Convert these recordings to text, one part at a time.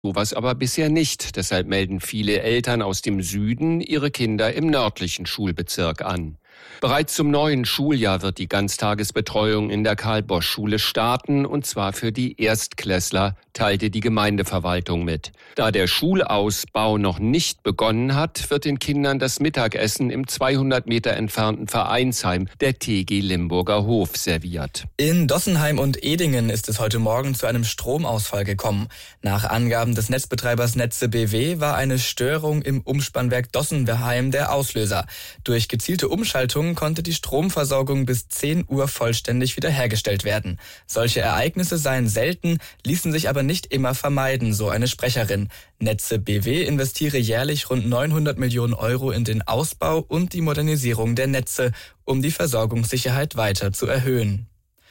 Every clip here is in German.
Sowas aber bisher nicht. Deshalb melden viele Eltern aus dem Süden ihre Kinder im nördlichen Schulbezirk an. Bereits zum neuen Schuljahr wird die Ganztagesbetreuung in der Karl-Bosch-Schule starten, und zwar für die Erstklässler, teilte die Gemeindeverwaltung mit. Da der Schulausbau noch nicht begonnen hat, wird den Kindern das Mittagessen im 200 Meter entfernten Vereinsheim der TG Limburger Hof serviert. In Dossenheim und Edingen ist es heute Morgen zu einem Stromausfall gekommen. Nach Angaben des Netzbetreibers Netze BW war eine Störung im Umspannwerk Dossenheim der Auslöser. Durch gezielte Umschaltungen konnte die Stromversorgung bis 10 Uhr vollständig wiederhergestellt werden. Solche Ereignisse seien selten, ließen sich aber nicht immer vermeiden, so eine Sprecherin. Netze BW investiere jährlich rund 900 Millionen Euro in den Ausbau und die Modernisierung der Netze, um die Versorgungssicherheit weiter zu erhöhen.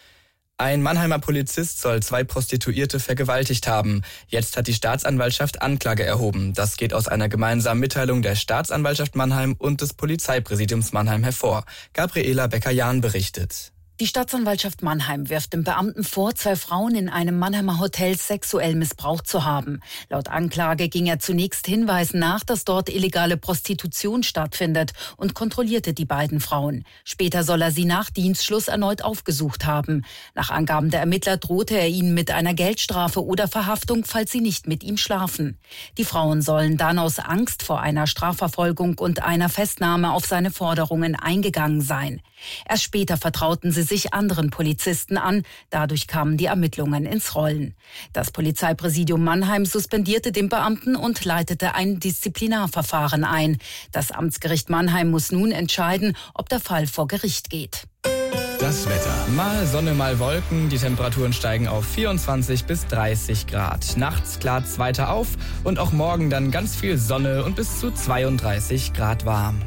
Ein Mannheimer Polizist soll 2 Prostituierte vergewaltigt haben. Jetzt hat die Staatsanwaltschaft Anklage erhoben. Das geht aus einer gemeinsamen Mitteilung der Staatsanwaltschaft Mannheim und des Polizeipräsidiums Mannheim hervor. Gabriela Becker-Jahn berichtet. Die Staatsanwaltschaft Mannheim wirft dem Beamten vor, 2 Frauen in einem Mannheimer Hotel sexuell missbraucht zu haben. Laut Anklage ging er zunächst Hinweisen nach, dass dort illegale Prostitution stattfindet, und kontrollierte die beiden Frauen. Später soll er sie nach Dienstschluss erneut aufgesucht haben. Nach Angaben der Ermittler drohte er ihnen mit einer Geldstrafe oder Verhaftung, falls sie nicht mit ihm schlafen. Die Frauen sollen dann aus Angst vor einer Strafverfolgung und einer Festnahme auf seine Forderungen eingegangen sein. Erst später vertrauten sie sich anderen Polizisten an. Dadurch kamen die Ermittlungen ins Rollen. Das Polizeipräsidium Mannheim suspendierte den Beamten und leitete ein Disziplinarverfahren ein. Das Amtsgericht Mannheim muss nun entscheiden, ob der Fall vor Gericht geht. Das Wetter. Mal Sonne, mal Wolken. Die Temperaturen steigen auf 24 bis 30 Grad. Nachts klart's weiter auf und auch morgen dann ganz viel Sonne und bis zu 32 Grad warm.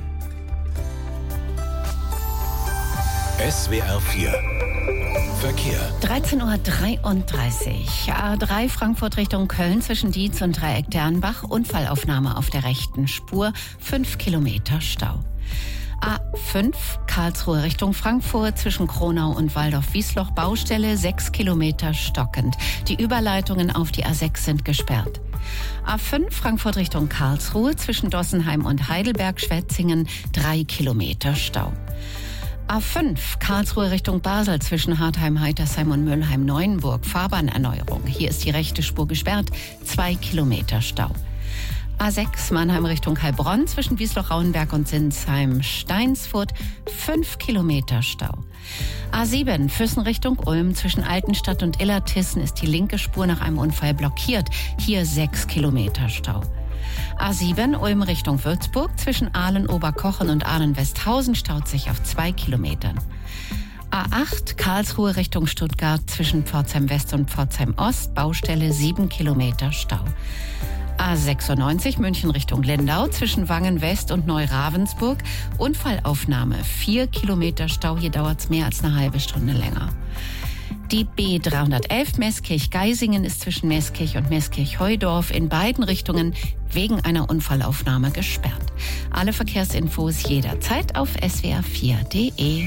SWR 4 Verkehr. 13:33 Uhr. A3 Frankfurt Richtung Köln zwischen Dietz und Dreieck Dernbach. Unfallaufnahme auf der rechten Spur. 5 Kilometer Stau. A5 Karlsruhe Richtung Frankfurt zwischen Kronau und Waldorf-Wiesloch. Baustelle 6 Kilometer stockend. Die Überleitungen auf die A6 sind gesperrt. A5 Frankfurt Richtung Karlsruhe zwischen Dossenheim und Heidelberg-Schwetzingen. 3 Kilometer Stau. A5 Karlsruhe Richtung Basel zwischen Hartheim, Heitersheim und Mülheim-Neuenburg. Fahrbahnerneuerung. Hier ist die rechte Spur gesperrt. 2 Kilometer Stau. A6 Mannheim Richtung Heilbronn zwischen Wiesloch-Rauenberg und Sinsheim-Steinsfurt. 5 Kilometer Stau. A7 Füssen Richtung Ulm zwischen Altenstadt und Illertissen ist die linke Spur nach einem Unfall blockiert. Hier 6 Kilometer Stau. A7 Ulm Richtung Würzburg zwischen Ahlen-Oberkochen und Ahlen-Westhausen staut sich auf 2 Kilometern. A8 Karlsruhe Richtung Stuttgart zwischen Pforzheim West und Pforzheim Ost. Baustelle 7 Kilometer Stau. A96 München Richtung Lindau zwischen Wangen West und Neu-Ravensburg. Unfallaufnahme 4 Kilometer Stau. Hier dauert es mehr als eine halbe Stunde länger. Die B311 Meßkirch-Geisingen ist zwischen Meßkirch und Meßkirch-Heudorf in beiden Richtungen wegen einer Unfallaufnahme gesperrt. Alle Verkehrsinfos jederzeit auf swr4.de.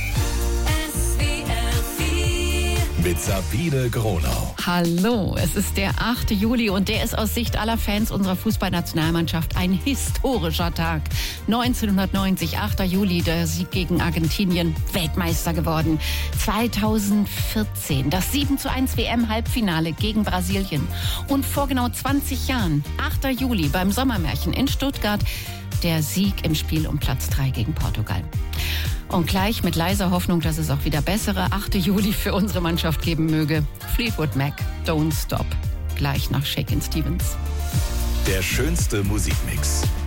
Mit Sabine Gronau. Hallo, es ist der 8. Juli und der ist aus Sicht aller Fans unserer Fußballnationalmannschaft ein historischer Tag. 1990, 8. Juli, der Sieg gegen Argentinien, Weltmeister geworden. 2014, das 7:1 WM-Halbfinale gegen Brasilien. Und vor genau 20 Jahren, 8. Juli, beim Sommermärchen in Stuttgart, der Sieg im Spiel um Platz 3 gegen Portugal. Und gleich mit leiser Hoffnung, dass es auch wieder bessere 8. Juli für unsere Mannschaft geben möge. Fleetwood Mac, Don't Stop. Gleich nach Shakin' Stevens. Der schönste Musikmix.